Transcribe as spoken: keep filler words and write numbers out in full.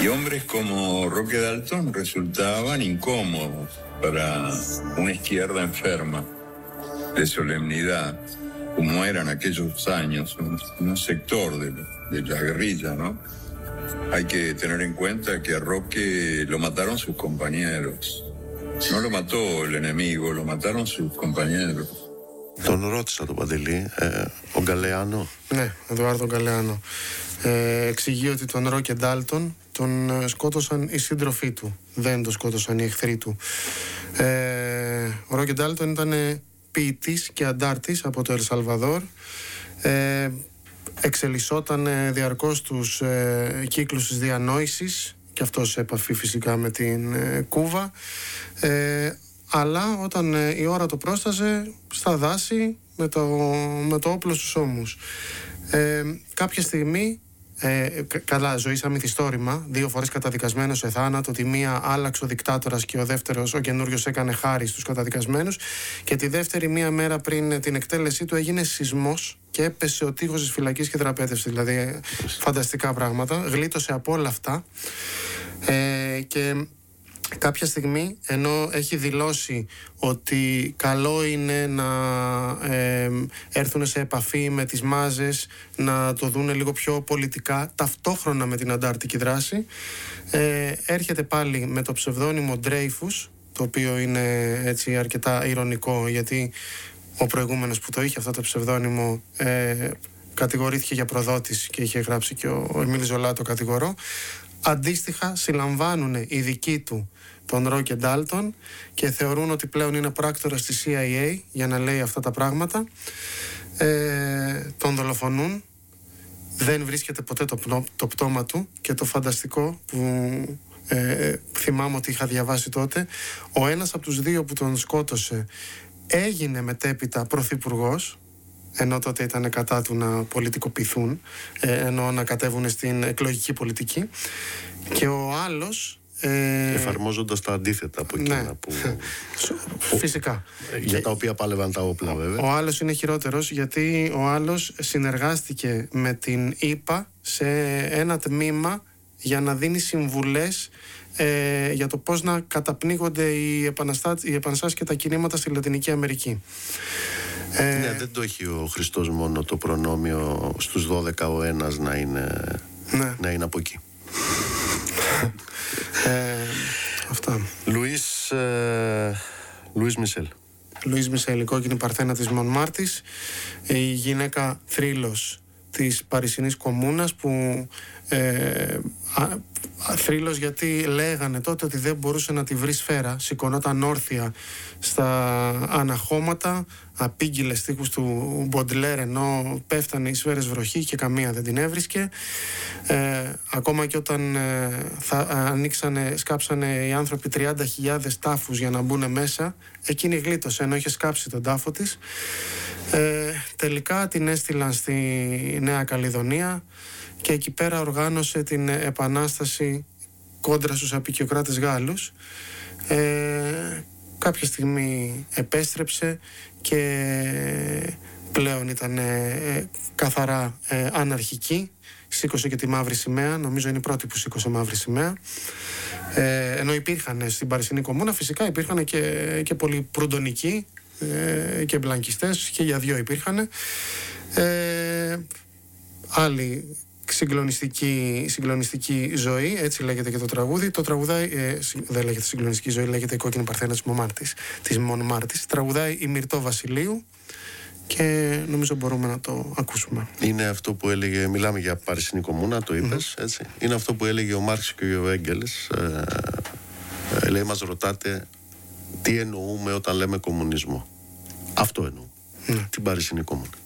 Y hombres como Roque Dalton resultaban incómodos para una izquierda enferma de solemnidad, como eran aquellos años, un, un sector de, de la guerrilla, ¿no? Hay que tener en cuenta que a Roque lo mataron sus compañeros. No lo mató el enemigo, lo mataron sus compañeros. Τον ρώτησα τον Παντελή, ε, ο Γκαλεάνο. Ναι, ο Εδουάρδο Γκαλεάνο. Ε, εξηγεί ότι τον Ρόκε Ντάλτον τον ε, σκότωσαν οι σύντροφοί του, δεν τον σκότωσαν οι εχθροί του. Ε, ο Ρόκε Ντάλτον ήταν ποιητής και αντάρτης από το Ελσαλβαδόρ. Ε, εξελισσόταν διαρκώς στους ε, κύκλους της διανόησης και αυτό σε επαφή φυσικά με την ε, Κούβα. Ε, αλλά όταν ε, η ώρα το πρόσταζε στα δάση με το, με το όπλο στους ώμους. Ε, κάποια στιγμή, ε, καλά, ζωή σαν μυθιστόρημα, δύο φορές καταδικασμένος σε θάνατο, τη μία άλλαξε ο δικτάτορας και ο δεύτερος, ο καινούριος, έκανε χάρη στους καταδικασμένους, και τη δεύτερη, μία μέρα πριν την εκτέλεσή του, έγινε σεισμός και έπεσε ο τείχος της φυλακής και δραπέτευσε. Δηλαδή φανταστικά πράγματα. Γλίτωσε από όλα αυτά ε, και κάποια στιγμή, ενώ έχει δηλώσει ότι καλό είναι να ε, έρθουν σε επαφή με τις μάζες, να το δούνε λίγο πιο πολιτικά, ταυτόχρονα με την αντάρτικη δράση, ε, έρχεται πάλι με το ψευδόνυμο Dreyfus, το οποίο είναι έτσι αρκετά ειρωνικό, γιατί ο προηγούμενος που το είχε αυτό το ψευδόνυμο ε, κατηγορήθηκε για προδότηση και είχε γράψει και ο, ο Εμίλ Ζολά το κατηγορό. Αντίστοιχα συλλαμβάνουν οι δικοί του τον Ρόκε Ντάλτον και θεωρούν ότι πλέον είναι πράκτορας της σι άι έι για να λέει αυτά τα πράγματα. Ε, τον δολοφονούν. Δεν βρίσκεται ποτέ το, πνο, το πτώμα του, και το φανταστικό που ε, θυμάμαι ότι είχα διαβάσει τότε, ο ένας από τους δύο που τον σκότωσε έγινε μετέπειτα πρωθυπουργός, ενώ τότε ήταν κατά του να πολιτικοποιηθούν, ε, ενώ να κατέβουν στην εκλογική πολιτική, και ο άλλος Ε, εφαρμόζοντας τα αντίθετα από εκείνα, ναι, που, φυσικά, για και τα οποία πάλευαν τα όπλα, βέβαια. Ο άλλος είναι χειρότερος, γιατί ο άλλος συνεργάστηκε με την ΙΠΑ σε ένα τμήμα για να δίνει συμβουλές ε, για το πώς να καταπνίγονται οι επαναστάσεις και τα κινήματα στη Λατινική Αμερική. Ε, ναι, δεν το έχει ο Χριστός μόνο το προνόμιο στους δώδεκα ο ένας να είναι, ναι, να είναι από εκεί. ε, αυτά. Λουίς ε, Λουίς Μισελ. Λουίς Μισελ, η κόκκινη παρθένα της Μονμάρτης, η γυναίκα θρύλος της Παρισινής Κομμούνας, που ε, α, α, θρύλος γιατί λέγανε τότε ότι δεν μπορούσε να τη βρει σφαίρα, σηκωνόταν όρθια στα αναχώματα, απήγγειλε στίχους του Μποντλέρ, ενώ πέφτανε οι σφαίρες βροχή και καμία δεν την έβρισκε. Ε, ακόμα και όταν ε, θα ανοίξανε, σκάψανε οι άνθρωποι τριάντα χιλιάδες τάφους για να μπουν μέσα, εκείνη γλίτωσε ενώ είχε σκάψει τον τάφο της. Ε, τελικά την έστειλαν στη Νέα Καλλιδονία και εκεί πέρα οργάνωσε την επανάσταση κόντρα στους αποικιοκράτες Γάλλους. Ε, κάποια στιγμή επέστρεψε και πλέον ήταν ε, καθαρά ε, αναρχική. Σήκωσε και τη μαύρη σημαία, νομίζω είναι η πρώτη που σήκωσε μαύρη σημαία. Ε, ενώ υπήρχαν στην Παρισινή Κομμούνα, φυσικά υπήρχαν και, και πολλοί προυντονικοί ε, και μπλανκιστές, και για δυο υπήρχαν. Ε, άλλη συγκλονιστική, συγκλονιστική ζωή, έτσι λέγεται και το τραγούδι. Το τραγουδάει, ε, δεν λέγεται συγκλονιστική ζωή, λέγεται η κόκκινη παρθένα της Μονμάρτης, της Μονμάρτης. Τραγουδάει η Μυρτώ Βασιλείου και νομίζω μπορούμε να το ακούσουμε. Είναι αυτό που έλεγε, μιλάμε για Παρισινή Κομμούνα, το είπες, mm-hmm. έτσι. Είναι αυτό που έλεγε ο Μάρξ και ο Έγγελς. Ε, ε, λέει, μας ρωτάτε τι εννοούμε όταν λέμε κομμουνισμό. Αυτό εννοούμε. Mm. Την Παρισινή Κομμούνα.